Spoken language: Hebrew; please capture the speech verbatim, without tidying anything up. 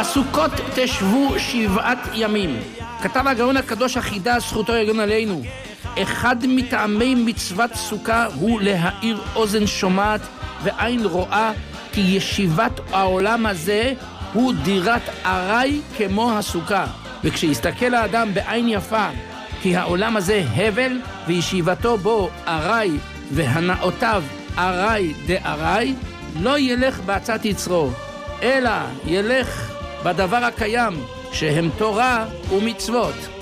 הסוכות תשבו שבעת ימים. כתב הגאון הקדוש החידה, זכותו יגן עלינו, אחד מטעמי מצוות סוכה הוא להאיר אוזן שומעת ועין רואה, כי ישיבת העולם הזה הוא דירת ארעי כמו הסוכה. וכשיסתכל האדם בעין יפה, כי העולם הזה הבל וישיבתו בו ארעי והנאותיו ארעי דארעי, לא ילך בעצת יצרו, אלא ילך בדבר הקיים שהם תורה ומצוות.